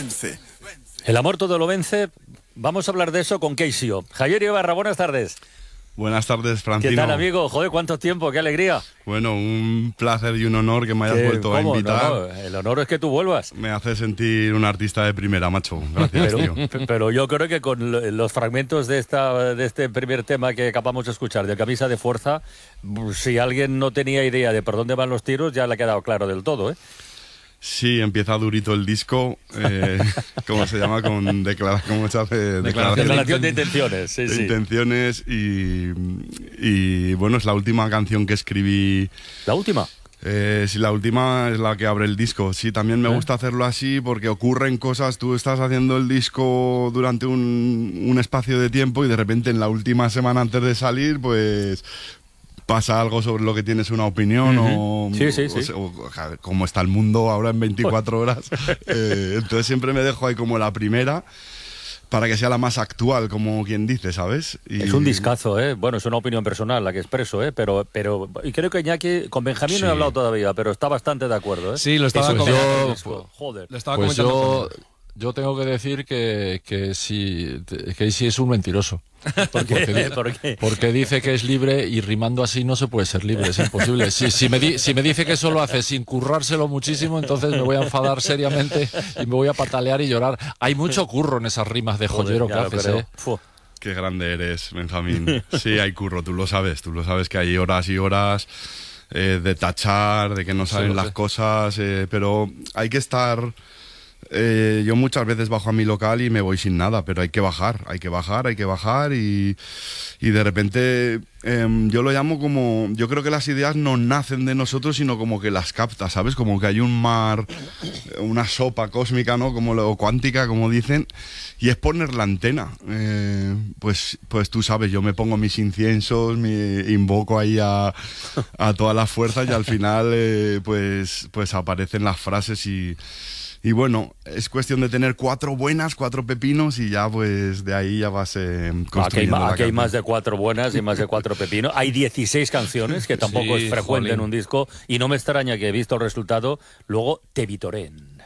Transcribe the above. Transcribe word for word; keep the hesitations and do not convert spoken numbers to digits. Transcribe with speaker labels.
Speaker 1: vence.
Speaker 2: El amor todo lo vence. Vamos a hablar de eso con Keisio. Javier Ibarra, buenas tardes.
Speaker 3: Buenas tardes, Francino.
Speaker 2: ¿Qué tal, amigo? Joder, ¿cuánto tiempo? ¡Qué alegría!
Speaker 3: Bueno, un placer y un honor que me hayas
Speaker 2: ¿Qué?
Speaker 3: vuelto
Speaker 2: ¿Cómo?
Speaker 3: a invitar.
Speaker 2: No, no, el honor es que tú vuelvas.
Speaker 3: Me hace sentir un artista de primera, macho. Gracias,
Speaker 2: pero,
Speaker 3: tío.
Speaker 2: Pero yo creo que con los fragmentos de, esta, de este primer tema que acabamos de escuchar, de Camisa de Fuerza, si alguien no tenía idea de por dónde van los tiros, ya le ha quedado claro del todo, ¿eh?
Speaker 3: Sí, empieza durito el disco, eh, ¿cómo se llama? Con declara ¿Cómo se hace?
Speaker 2: Declaración, declaración de intenciones, sí,
Speaker 3: de
Speaker 2: sí.
Speaker 3: intenciones y, y, bueno, es la última canción que escribí.
Speaker 2: ¿La última?
Speaker 3: Eh, sí, la última es la que abre el disco. Sí, también me ¿Eh? gusta hacerlo así porque ocurren cosas. Tú estás haciendo el disco durante un, un espacio de tiempo y de repente en la última semana antes de salir, pues pasa algo sobre lo que tienes una opinión uh-huh. o,
Speaker 2: sí, sí, sí.
Speaker 3: o, o, o cómo está el mundo ahora en veinticuatro horas. eh, entonces siempre me dejo ahí como la primera para que sea la más actual, como quien dice, ¿sabes? Y...
Speaker 2: Es un discazo, ¿eh? Bueno, es una opinión personal la que expreso, ¿eh? Pero, pero y creo que Iñaki, con Benjamín sí. no he hablado todavía, pero está bastante de acuerdo, ¿eh?
Speaker 4: Sí, lo estaba comentando.
Speaker 2: Yo, Joder.
Speaker 4: Lo estaba
Speaker 5: pues
Speaker 4: comentando.
Speaker 5: Yo, yo tengo que decir que, que sí, que sí es un mentiroso.
Speaker 2: ¿Por qué?
Speaker 5: Porque, dice,
Speaker 2: ¿Por qué?
Speaker 5: porque dice que es libre y rimando así no se puede ser libre, es imposible. Si, si, me, di, si me dice que eso lo hace sin currárselo muchísimo, entonces me voy a enfadar seriamente y me voy a patalear y llorar. Hay mucho curro en esas rimas de joyero Joder, que haces, ¿eh?
Speaker 3: Qué grande eres, Benjamín. Sí, hay curro, tú lo sabes, tú lo sabes que hay horas y horas eh, de tachar, de que no salen sí, las sé. cosas, eh, pero hay que estar... Eh, yo muchas veces bajo a mi local y me voy sin nada, pero hay que bajar, hay que bajar, hay que bajar y, y de repente eh, yo lo llamo como, yo creo que las ideas no nacen de nosotros sino como que las captas, ¿sabes? Como que hay un mar, una sopa cósmica, ¿no? Como lo, o cuántica, como dicen, y es poner la antena. Eh, pues, pues tú sabes, yo me pongo mis inciensos, me invoco ahí a, a todas las fuerzas y al final eh, pues, pues aparecen las frases y... Y bueno, es cuestión de tener cuatro buenas, cuatro pepinos y ya pues de ahí ya vas eh, construyendo
Speaker 2: Aquí, hay,
Speaker 3: la
Speaker 2: aquí hay más de cuatro buenas y más de cuatro pepinos. Hay dieciséis canciones, que tampoco sí, es frecuente jolín. en un disco, y no me extraña que, visto el resultado, luego te vitoreen.